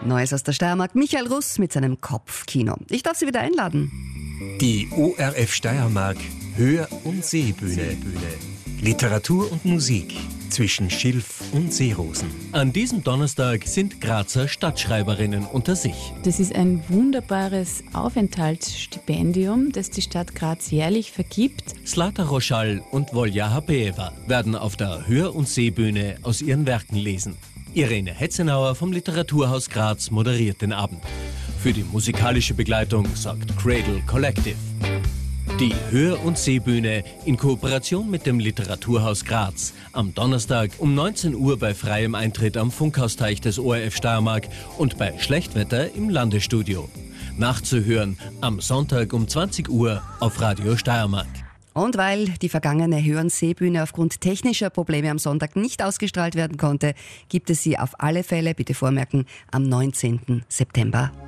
Neues aus der Steiermark, Michael Russ mit seinem Kopfkino. Ich darf Sie wieder einladen. Die ORF Steiermark Hör- und Sehbühne. Literatur und Musik zwischen Schilf und Seerosen. An diesem Donnerstag sind Grazer Stadtschreiberinnen unter sich. Das ist ein wunderbares Aufenthaltsstipendium, das die Stadt Graz jährlich vergibt. Zlata Roschal und Volja Hapeeva werden auf der Hör- und Sehbühne aus ihren Werken lesen. Irene Hetzenauer vom Literaturhaus Graz moderiert den Abend. Für die musikalische Begleitung sorgt Cradle Collective. Die Hör- und Sehbühne in Kooperation mit dem Literaturhaus Graz am Donnerstag um 19 Uhr bei freiem Eintritt am Funkhausteich des ORF Steiermark und bei Schlechtwetter im Landesstudio. Nachzuhören am Sonntag um 20 Uhr auf Radio Steiermark. Und weil die vergangene Hör- und Sehbühne aufgrund technischer Probleme am Sonntag nicht ausgestrahlt werden konnte, gibt es sie auf alle Fälle, bitte vormerken, am 19. September